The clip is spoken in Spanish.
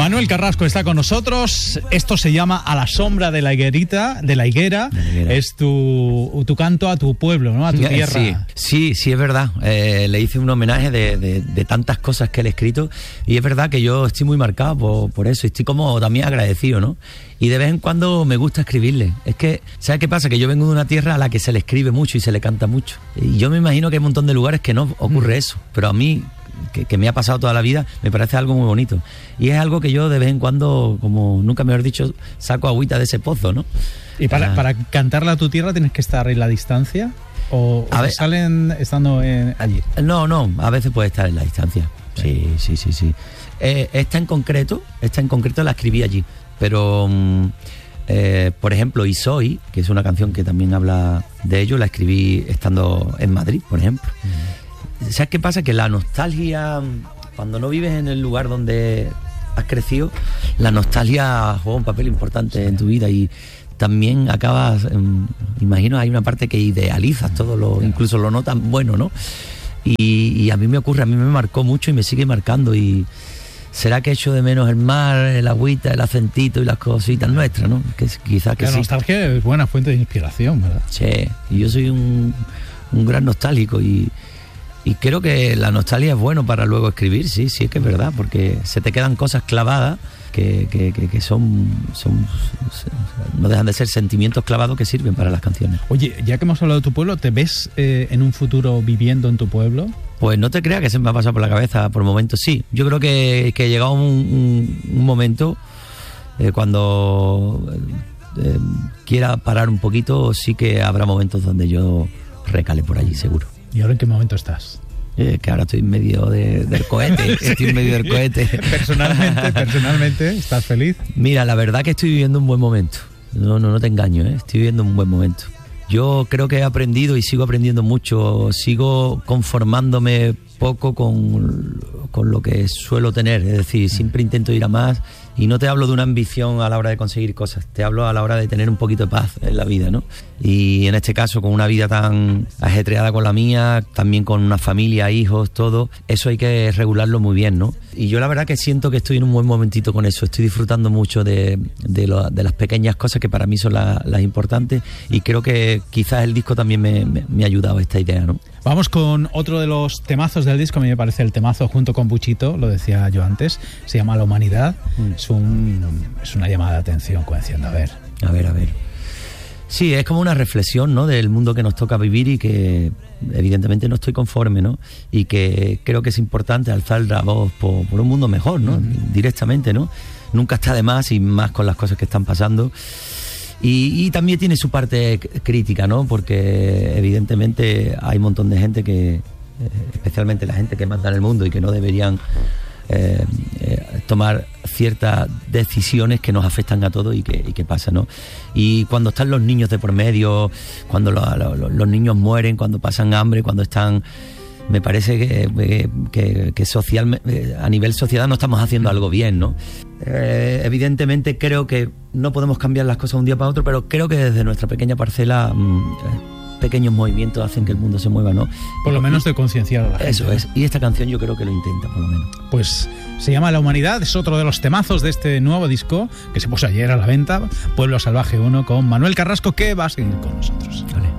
Manuel Carrasco está con nosotros. Esto se llama A la sombra de la higuera. Es tu canto a tu pueblo, ¿no? A tu tierra. Sí, es verdad. Le hice un homenaje de tantas cosas que él ha escrito, y es verdad que yo estoy muy marcado por eso. Estoy como también agradecido, ¿no? Y de vez en cuando me gusta escribirle. Es que, ¿sabes qué pasa? Que yo vengo de una tierra a la que se le escribe mucho y se le canta mucho. Y yo me imagino que hay un montón de lugares que no ocurre eso. Pero a mí, que me ha pasado toda la vida, me parece algo muy bonito. Y es algo que yo de vez en cuando, como nunca mejor dicho, saco agüita de ese pozo, ¿no? ¿Y para cantarla a tu tierra tienes que estar en la distancia? ¿O salen estando allí? No, a veces puede estar en la distancia. Sí. Esta en concreto la escribí allí. Pero, por ejemplo, Y Soy, que es una canción que también habla de ello, la escribí estando en Madrid, por ejemplo. ¿Sabes qué pasa? Que la nostalgia, cuando no vives en el lugar donde has crecido, la nostalgia juega un papel importante en tu vida, y también acabas, imagino, hay una parte que idealizas todo, incluso lo no tan bueno, ¿no? Y a mí me marcó mucho y me sigue marcando. Y será que echo de menos el mar, el agüita, el acentito y las cositas nuestras, ¿no? Que quizás que la nostalgia es buena fuente de inspiración, ¿verdad? Sí, y yo soy un gran nostálgico, y creo que la nostalgia es bueno para luego escribir, sí, es que es verdad, porque se te quedan cosas clavadas que son no dejan de ser sentimientos clavados que sirven para las canciones. Oye, ya que hemos hablado de tu pueblo, ¿te ves en un futuro viviendo en tu pueblo? Pues no te creas que se me ha pasado por la cabeza por momentos, sí. Yo creo que llegado un momento, cuando quiera parar un poquito, sí que habrá momentos donde yo recale por allí, seguro. ¿Y ahora en qué momento estás? Que ahora estoy en medio del cohete. Estoy en medio del cohete. Personalmente, ¿estás feliz? Mira, la verdad que estoy viviendo un buen momento. No te engaño, estoy viviendo un buen momento. Yo creo que he aprendido y sigo aprendiendo mucho. Sigo conformándome poco con lo que suelo tener. Es decir, siempre intento ir a más. Y no te hablo de una ambición a la hora de conseguir cosas, te hablo a la hora de tener un poquito de paz en la vida, ¿no? Y en este caso, con una vida tan ajetreada con la mía, también con una familia, hijos, todo, eso hay que regularlo muy bien, ¿no? Y yo la verdad que siento que estoy en un buen momentito con eso, estoy disfrutando mucho de las pequeñas cosas que para mí son las importantes, y creo que quizás el disco también me ha ayudado a esta idea, ¿no? Vamos con otro de los temazos del disco. A mí me parece el temazo junto con Buchito, lo decía yo antes, se llama La Humanidad. Es una llamada de atención, como diciendo, a ver. Sí, es como una reflexión, ¿no?, del mundo que nos toca vivir, y que evidentemente no estoy conforme, ¿no? Y que creo que es importante alzar la voz por un mundo mejor, ¿no? Directamente, ¿no? Nunca está de más, y más con las cosas que están pasando. Y también tiene su parte crítica, ¿no? Porque evidentemente hay un montón de gente que, especialmente la gente que manda en el mundo y que no deberían tomar ciertas decisiones que nos afectan a todos y que pasa, ¿no? Y cuando están los niños de por medio, cuando los niños mueren, cuando pasan hambre, cuando están... Me parece que socialmente, a nivel sociedad, no estamos haciendo algo bien, ¿no? Evidentemente creo que no podemos cambiar las cosas de un día para otro, pero creo que desde nuestra pequeña parcela pequeños movimientos hacen que el mundo se mueva, ¿no? Por lo menos de concienciar a la gente. Eso es, y esta canción yo creo que lo intenta, por lo menos. Pues se llama La Humanidad, es otro de los temazos de este nuevo disco que se puso ayer a la venta, Pueblo Salvaje 1, con Manuel Carrasco, que va a seguir con nosotros. Vale.